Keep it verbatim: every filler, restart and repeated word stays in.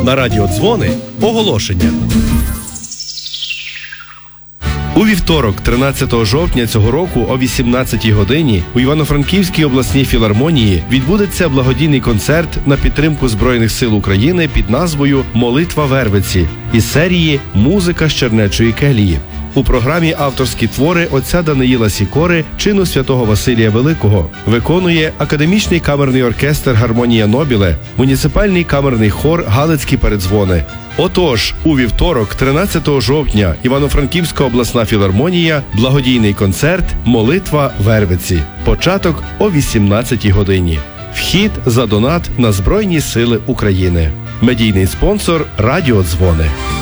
На радіодзвони оголошення. У вівторок, тринадцятого жовтня цього року о вісімнадцятій годині у Івано-Франківській обласній філармонії відбудеться благодійний концерт на підтримку Збройних сил України під назвою «Молитва Вервиці» із серії «Музика з Чернечої келії». У програмі авторські твори отця Даниїла Сікори чину святого Василія Великого. Виконує академічний камерний оркестр «Гармонія Нобіле», муніципальний камерний хор «Галицькі передзвони». Отож, у вівторок, тринадцятого жовтня, Івано-Франківська обласна філармонія, благодійний концерт «Молитва Вервиці». Початок о вісімнадцятій годині. Вхід за донат на Збройні сили України. Медійний спонсор «Радіодзвони».